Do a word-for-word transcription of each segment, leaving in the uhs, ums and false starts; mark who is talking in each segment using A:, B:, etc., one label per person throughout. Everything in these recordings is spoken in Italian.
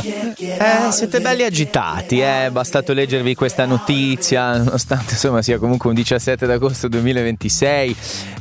A: Eh, siete belli agitati, eh? È bastato leggervi questa notizia, nonostante insomma sia comunque un diciassette d'agosto duemilaventisei.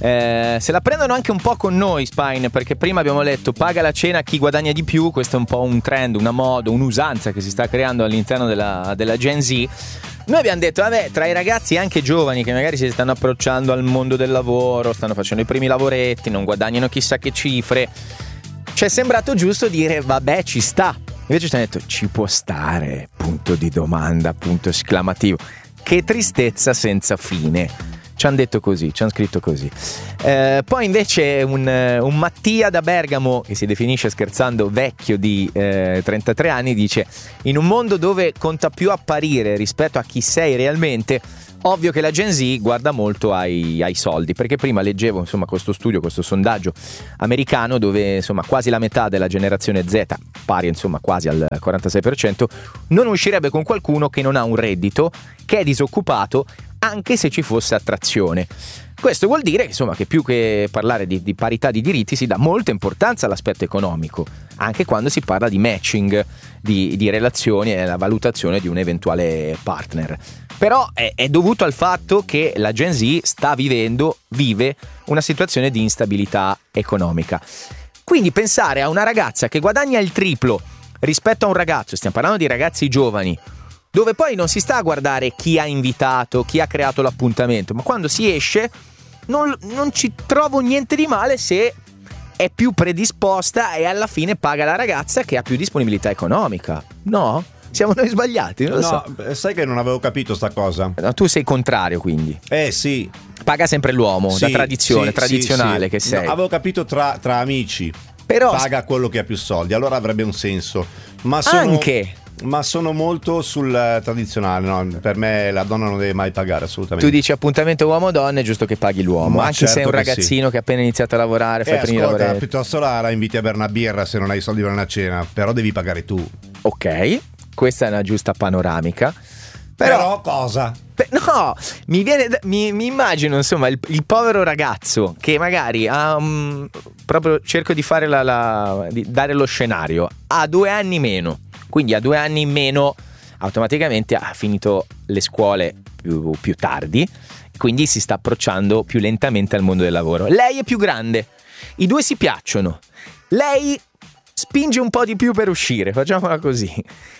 A: Eh, se la prendono anche un po' con noi, Spine, perché prima abbiamo letto paga la cena chi guadagna di più. Questo è un po' un trend, una moda, un'usanza che si sta creando all'interno della, della Gen Z. Noi abbiamo detto, vabbè, tra i ragazzi anche giovani che magari si stanno approcciando al mondo del lavoro, stanno facendo i primi lavoretti, non guadagnano chissà che cifre, ci è sembrato giusto dire, vabbè, ci sta. Invece ci hanno detto, ci può stare, punto di domanda, punto esclamativo. Che tristezza senza fine. Ci hanno detto così, ci hanno scritto così. Eh, poi invece un, un Mattia da Bergamo, che si definisce scherzando vecchio di eh, trentatré anni, dice: in un mondo dove conta più apparire rispetto a chi sei realmente, ovvio che la Gen Z guarda molto ai, ai soldi. Perché prima leggevo insomma questo studio, questo sondaggio americano, dove insomma quasi la metà della generazione Z, pari insomma quasi al quarantasei per cento, non uscirebbe con qualcuno che non ha un reddito, che è disoccupato, anche se ci fosse attrazione. Questo vuol dire insomma che più che parlare di, di parità di diritti si dà molta importanza all'aspetto economico, anche quando si parla di matching, di, di relazioni e la valutazione di un eventuale partner. Però è, è dovuto al fatto che la Gen Z sta vivendo, vive una situazione di instabilità economica. Quindi pensare a una ragazza che guadagna il triplo rispetto a un ragazzo, stiamo parlando di ragazzi giovani, dove poi non si sta a guardare chi ha invitato, chi ha creato l'appuntamento, ma quando si esce non, non ci trovo niente di male se è più predisposta e alla fine paga la ragazza che ha più disponibilità economica. No? Siamo noi sbagliati? Non lo
B: no,
A: so.
B: Sai che non avevo capito sta cosa.
A: No, tu sei contrario, quindi.
B: Eh sì.
A: Paga sempre l'uomo,
B: sì,
A: da tradizione,
B: sì,
A: tradizionale
B: sì,
A: che sei.
B: No, avevo capito tra, tra amici.
A: Però
B: paga quello che ha più soldi, allora avrebbe un senso. Ma sono...
A: anche...
B: Ma sono molto sul tradizionale, no? Per me la donna non deve mai pagare assolutamente.
A: Tu dici appuntamento uomo-donna, è giusto che paghi l'uomo,
B: Ma
A: anche
B: certo
A: se è un
B: che
A: ragazzino
B: sì.
A: che ha appena iniziato a lavorare, fai
B: eh,
A: i primi
B: ascolta,
A: lavoretti.
B: piuttosto la, la inviti a bere una birra se non hai i soldi per una cena, però devi pagare tu.
A: Ok, questa è una giusta panoramica.
B: Però,
A: Però
B: cosa?
A: Beh, no, mi viene da- mi, mi immagino insomma il, il povero ragazzo che magari ha um, proprio cerco di fare la, la di dare lo scenario, ha due anni meno, quindi ha due anni in meno automaticamente ha finito le scuole più, più tardi, quindi si sta approcciando più lentamente al mondo del lavoro. Lei è più grande, i due si piacciono, lei spinge un po' di più per uscire, facciamola così.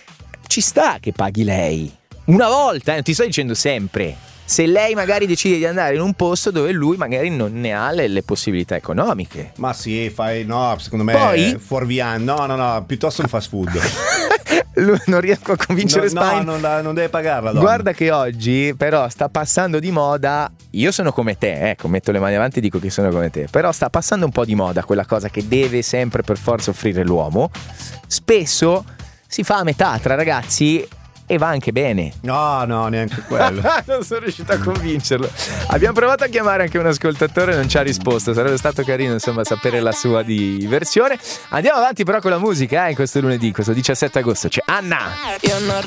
A: Ci sta che paghi lei una volta, eh, non ti sto dicendo sempre. Se lei magari decide di andare in un posto dove lui magari non ne ha le, le possibilità economiche.
B: Ma sì, fai, no, secondo me
A: Poi?
B: è fuorviante. No, no, no, piuttosto un fast food.
A: Non riesco a convincere
B: no,
A: Spine.
B: no, non, la, non deve pagarla, donna.
A: Guarda che oggi però sta passando di moda. Io sono come te, ecco, metto le mani avanti e dico che sono come te. Però sta passando un po' di moda quella cosa che deve sempre per forza offrire l'uomo. Spesso si fa a metà tra ragazzi e va anche bene.
B: No, no, neanche quello.
A: Non sono riuscito a convincerlo. Abbiamo provato a chiamare anche un ascoltatore, non ci ha risposto. Sarebbe stato carino insomma sapere la sua di versione. Andiamo avanti però con la musica, eh, in questo lunedì, questo diciassette agosto c'è Anna.
C: Io non